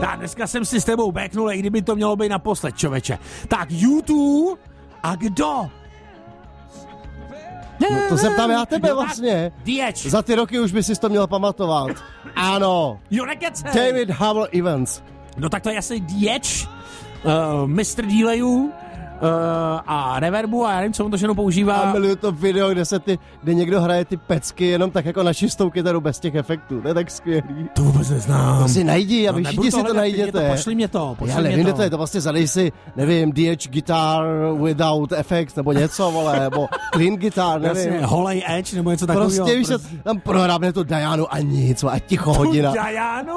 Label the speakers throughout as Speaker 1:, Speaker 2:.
Speaker 1: Tak dneska jsem si s tebou backnul, i kdyby to mělo být naposled, čověče. Tak YouTube a kdo?
Speaker 2: No to se ptám já tebe vlastně.
Speaker 1: Dieć.
Speaker 2: Za ty roky už by si to měl pamatovat. Ano.
Speaker 1: Jo, nekecej.
Speaker 2: David Howell Evans.
Speaker 1: No tak to je jasný Dieć, Mr. Delejů a reverbu a já nevím, co on to všechno používá.
Speaker 2: A miluju to video, kde někdo hraje ty pecky jenom tak jako na čistou kytaru bez těch efektů. To je tak skvělý.
Speaker 1: To vůbec neznám.
Speaker 2: To si najdi, aby všichni si to najdete.
Speaker 1: Pošli mě to.
Speaker 2: Já nevím, kde to je, to vlastně zadej si, nevím, DH guitar without effects, nebo něco, vole, nebo clean guitar, nevím.
Speaker 1: Jasně, Holej Edge, nebo něco takového.
Speaker 2: Prostě víš, tam prohrábne tu Dianu a nic, a ticho hodina.
Speaker 1: Dianu?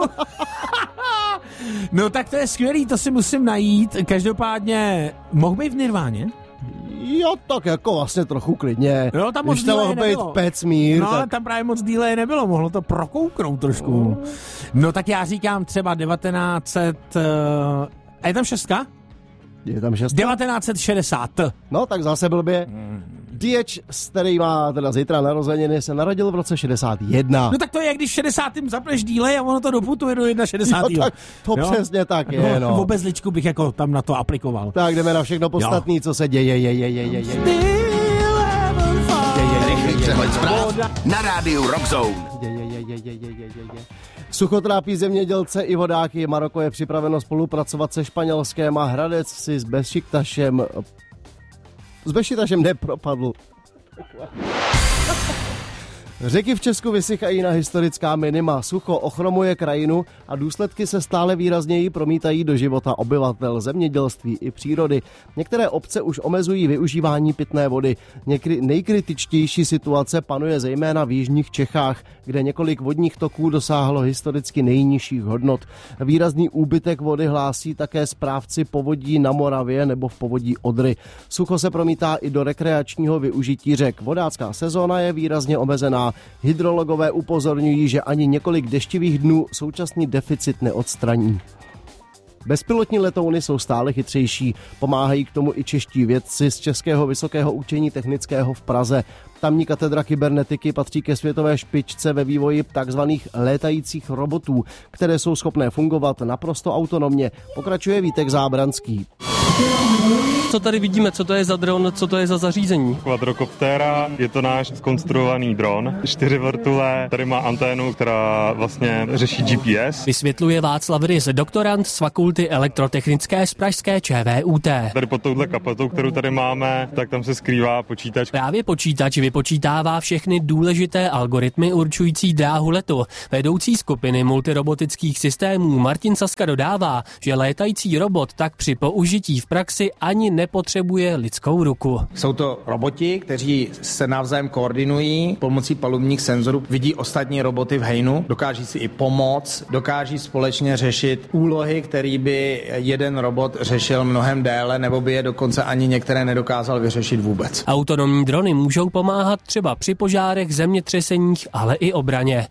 Speaker 1: No tak to je skvělý, to si musím najít. Každopádně, mohl být v Nirváně?
Speaker 2: Jo, tak jako vlastně trochu klidně.
Speaker 1: No, tam moc
Speaker 2: díleje mohl být Pat Smear.
Speaker 1: No,
Speaker 2: tak...
Speaker 1: ale tam právě moc díleje nebylo, mohlo to prokouknout trošku. No tak já říkám třeba 1900... A je tam 6?
Speaker 2: Je tam 6?
Speaker 1: 1960.
Speaker 2: No, tak zase blbě. DH, který má teda zítra narozeniny, se narodil v roce 61.
Speaker 1: No tak to je, když 60. zapneš dílej a ono to doputuje do 61.
Speaker 2: No, tak to jo? Přesně tak je, no.
Speaker 1: V obezličku bych jako tam na to aplikoval.
Speaker 2: Tak jdeme na všechno podstatný, co se děje.
Speaker 3: Rychlý přehled zpráv na rádiu Rock Zone.
Speaker 2: Sucho trápí zemědělce i vodáky. Maroko je připraveno spolupracovat se Španělskem a Hradec si s Bešiktašem nepropadl. Řeky v Česku vysychají na historická minima, sucho ochromuje krajinu a důsledky se stále výrazněji promítají do života obyvatel, zemědělství i přírody. Některé obce už omezují využívání pitné vody. Nejkritičtější situace panuje zejména v jižních Čechách, kde několik vodních toků dosáhlo historicky nejnižších hodnot. Výrazný úbytek vody hlásí také správci povodí na Moravě nebo v povodí Odry. Sucho se promítá i do rekreačního využití řek. Vodácká sezóna je výrazně omezená. Hydrologové upozorňují, že ani několik deštivých dnů současný deficit neodstraní. Bezpilotní letouny jsou stále chytřejší. Pomáhají k tomu i čeští vědci z Českého vysokého učení technického v Praze. Tamní katedra kybernetiky patří ke světové špičce ve vývoji takzvaných létajících robotů, které jsou schopné fungovat naprosto autonomně. Pokračuje Vítek Zábranský.
Speaker 4: Co tady vidíme, co to je za dron, co to je za zařízení?
Speaker 5: Quadrocoptera, je to náš zkonstruovaný dron, 4 vrtule, tady má anténu, která vlastně řeší GPS.
Speaker 4: Vysvětluje Václav Rys, doktorant z Fakulty elektrotechnické z pražské ČVUT.
Speaker 5: Tady pod touhle kapotou, kterou tady máme, tak tam se skrývá počítač.
Speaker 4: Právě počítač vypočítává všechny důležité algoritmy určující dráhu letu. Vedoucí skupiny multirobotických systémů Martin Saska dodává, že létající robot tak při použití v praxi ani nepotřebuje lidskou ruku.
Speaker 6: Jsou to roboti, kteří se navzájem koordinují pomocí palubních senzorů, vidí ostatní roboty v hejnu, dokáží si i pomoct, dokáží společně řešit úlohy, které by jeden robot řešil mnohem déle, nebo by je dokonce ani některé nedokázal vyřešit vůbec.
Speaker 4: Autonomní drony můžou pomáhat třeba při požárech, zemětřeseních, ale i obraně.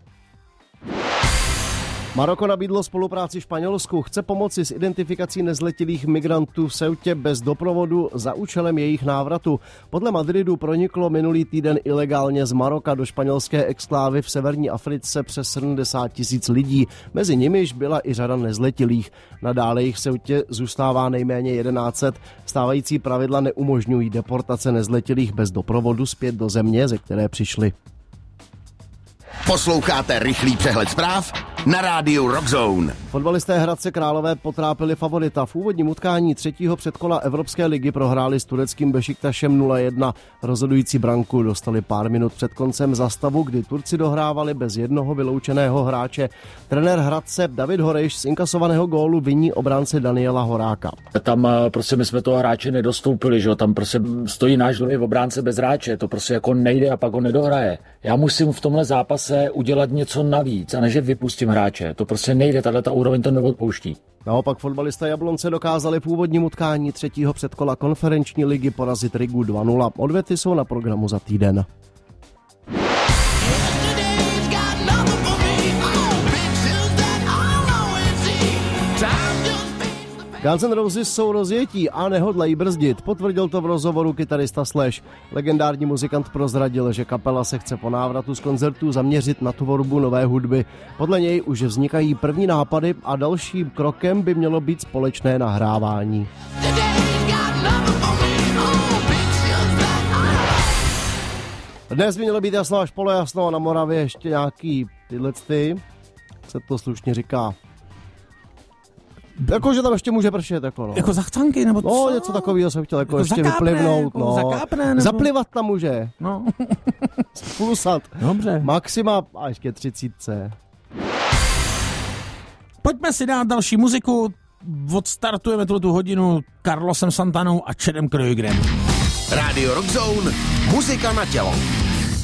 Speaker 2: Maroko nabídlo spolupráci Španělsku, chce pomoci s identifikací nezletilých migrantů v Ceutě bez doprovodu za účelem jejich návratu. Podle Madridu proniklo minulý týden ilegálně z Maroka do španělské exklávy v severní Africe přes 70 000 lidí, mezi nimiž byla i řada nezletilých. Nadále jich v Ceutě zůstává nejméně 1100. Stávající pravidla neumožňují deportace nezletilých bez doprovodu zpět do země, ze které přišli.
Speaker 3: Posloucháte rychlý přehled zpráv na rádiu Rock Zone.
Speaker 2: Fotbalisté Hradce Králové potrápili favorita. V úvodním utkání 3. předkola Evropské ligy prohráli s tureckým Bešiktašem 0-1. Rozhodující branku dostali pár minut před koncem za stavu, kdy Turci dohrávali bez jednoho vyloučeného hráče. Trenér Hradce David Horejš z inkasovaného gólu viní obránce Daniela Horáka.
Speaker 7: Tam prostě my jsme toho hráče nedostoupili, že jo? Tam prostě stojí náš levý obránce bez hráče, to prostě jako nejde a pak ho nedohraje. Já musím v tomhle zápase udělat něco navíc a než vypustím hráče. To prostě nejde, tato úroveň to neodpouští.
Speaker 2: Naopak fotbalisté Jablonce dokázali v úvodním utkání 3. předkola konferenční ligy porazit Rigu 2-0. Odvety jsou na programu za týden. Guns N' Roses jsou rozjetí a nehodlají brzdit, potvrdil to v rozhovoru kytarista Slash. Legendární muzikant prozradil, že kapela se chce po návratu z koncertů zaměřit na tvorbu nové hudby. Podle něj už vznikají první nápady a dalším krokem by mělo být společné nahrávání. Dnes by mělo být jasno až polojasno, na Moravě ještě nějaký tyhle se to slušně říká. Jako, že tam ještě může pršet, jako no.
Speaker 1: Jako zachcanky, nebo co?
Speaker 2: No, něco takového jsem chtěl, jako ještě
Speaker 1: zakápne,
Speaker 2: vyplivnout,
Speaker 1: jako
Speaker 2: no.
Speaker 1: zakápne, nebo...
Speaker 2: Zaplivat tam může.
Speaker 1: No.
Speaker 2: Splusat.
Speaker 1: Dobře.
Speaker 2: Maxima až ke 30.
Speaker 1: Pojďme si dát další muziku. Odstartujeme tu hodinu Carlosem Santanou a Chadem Kroegerem.
Speaker 3: Rádio Rock Zone, muzika na tělo.